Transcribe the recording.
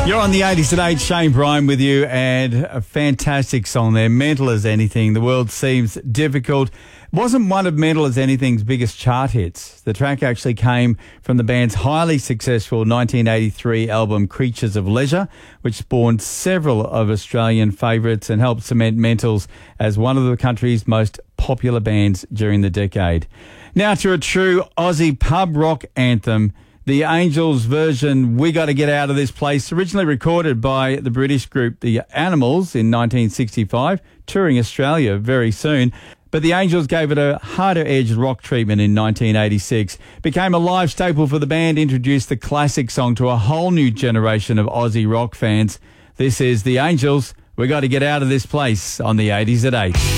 You're on the 80s at 8, Shane Bryan with you, and a fantastic song there, Mental as Anything. The world seems difficult. Wasn't one of Mental as Anything's biggest chart hits. The track actually came from the band's highly successful 1983 album Creatures of Leisure, which spawned several of Australian favourites and helped cement Mentals as one of the country's most popular bands during the decade. Now to a true Aussie pub rock anthem, the Angels version, We Gotta Get Out of This Place, originally recorded by the British group The Animals in 1965, touring Australia very soon. But the Angels gave it a harder-edged rock treatment in 1986. Became a live staple for the band, introduced the classic song to a whole new generation of Aussie rock fans. This is The Angels, We Gotta Get Out of This Place on the 80s at 8.